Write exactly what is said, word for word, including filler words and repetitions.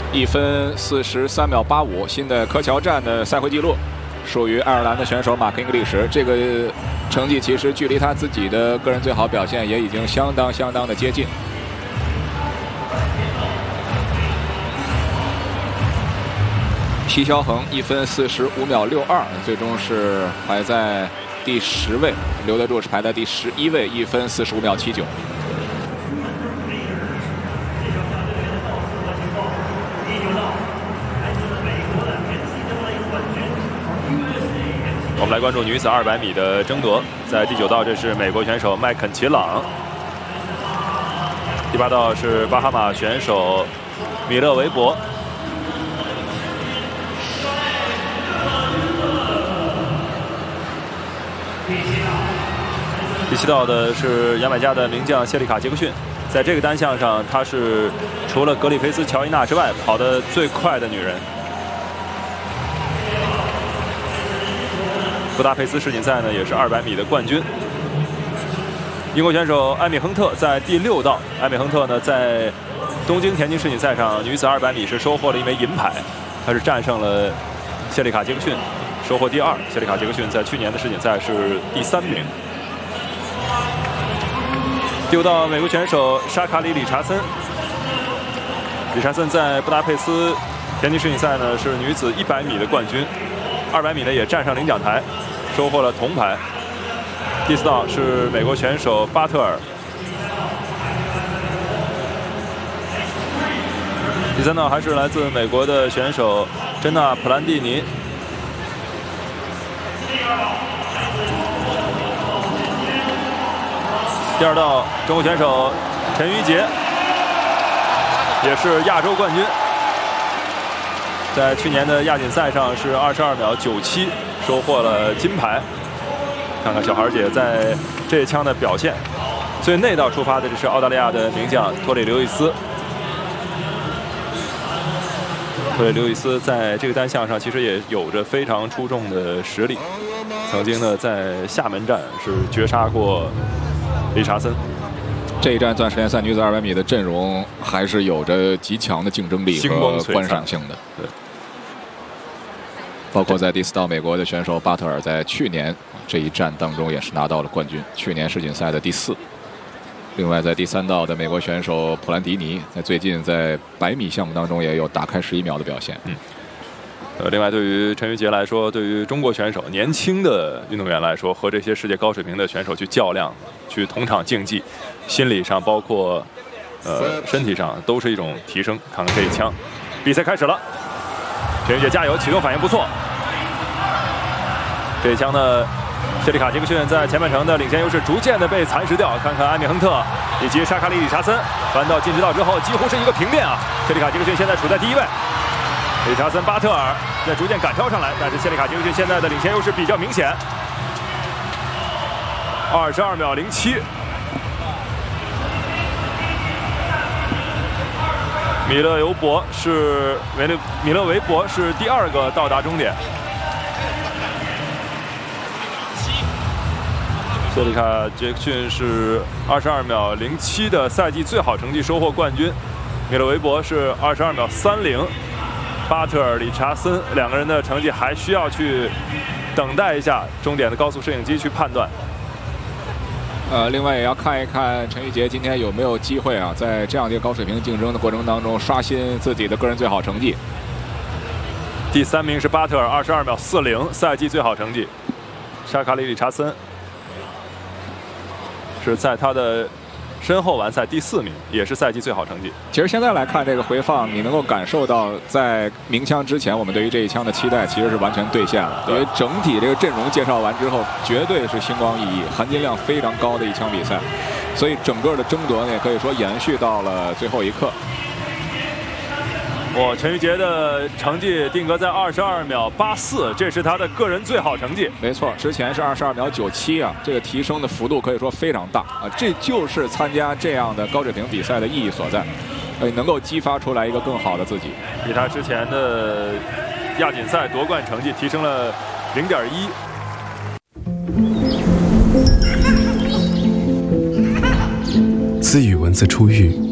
一分四十三秒八五，新的科乔站的赛会纪录，属于爱尔兰的选手马克英格利什。这个成绩其实距离他自己的个人最好表现也已经相当相当的接近。奚肖恒一分四十五秒六二，最终是排在第十位，刘德柱是排在第十一位，一分四十五秒七九。 我们来关注女子二百米的争夺，在第九道，这是美国选手麦肯齐朗；第八道是巴哈马选手米勒维伯。第七道的是牙买加的名将谢利卡·杰克逊，在这个单项上，她是除了格里菲斯·乔伊娜之外跑得最快的女人。布达佩斯世锦赛呢，也是二百米的冠军。英国选手艾米·亨特在第六道，艾米·亨特呢在东京田径世锦赛上女子二百米是收获了一枚银牌，她是战胜了谢利卡·杰克逊，收获第二。谢利卡·杰克逊在去年的世锦赛是第三名。第五道，美国选手沙卡里·理查森。理查森在布达佩斯田径世锦赛呢是女子一百米的冠军，二百米呢也站上领奖台，收获了铜牌。第四道是美国选手巴特尔。第三道还是来自美国的选手珍娜·普兰蒂尼。第二道，中国选手陈瑜杰，也是亚洲冠军，在去年的亚锦赛上是二十二秒九七，收获了金牌。看看小孩姐在这一枪的表现。所以内道出发的这是澳大利亚的名将托里·刘易斯。托里·刘易斯在这个单项上其实也有着非常出众的实力，曾经呢在厦门站是绝杀过理查森。 这一站钻石联赛女子二百米的阵容还是有着极强的竞争力和观赏性的。 对， 包括在第四道，美国的选手巴特尔在去年这一站当中也是拿到了冠军，去年世锦赛的第四。另外，在第三道的美国选手普兰迪尼，在最近在百米项目当中也有打开十一秒的表现。 嗯。呃，另外，对于陈瑜杰来说，对于中国选手、年轻的运动员来说，和这些世界高水平的选手去较量、去同场竞技，心理上包括呃身体上都是一种提升。看看这一枪，比赛开始了，陈瑜杰加油，启动反应不错。这一枪呢，谢利卡·杰克逊在前半程的领先优势逐渐的被蚕食掉。看看艾米·亨特以及沙卡里·理查森翻到进直道之后，几乎是一个平面啊。谢利卡·杰克逊现在处在第一位。理查森、巴特尔在逐渐赶超上来，但是谢利卡·杰克逊现在的领先优势比较明显，二十二秒零七。米勒尤博是维勒米勒维博是第二个到达终点。谢利卡·杰克逊是二十二秒零七的赛季最好成绩，收获冠军。米勒维博是二十二秒三零。巴特尔、理查森两个人的成绩还需要去等待一下终点的高速摄影机去判断。 呃，另外也要看一看陈瑜杰今天有没有机会啊，在这样的一个高水平竞争的过程当中刷新自己的个人最好成绩。 第三名是巴特尔，二十二秒四零，赛季最好成绩。沙卡里·理查森是在他的身后完赛第四名，也是赛季最好成绩。 其实现在来看这个回放，你能够感受到，在鸣枪之前，我们对于这一枪的期待其实是完全兑现了。因为整体这个阵容介绍完之后，绝对是星光熠熠、含金量非常高的一枪比赛，所以整个的争夺呢，也可以说延续到了最后一刻。 我陈瑜杰的成绩定格在二十二秒八四，这是他的个人最好成绩。 没错，之前是二十二秒九七啊，这个提升的幅度可以说非常大啊，这就是参加这样的高水平比赛的意义所在，呃，能够激发出来一个更好的自己。 比他之前的亚锦赛夺冠成绩提升了零点一。 私语文字出狱。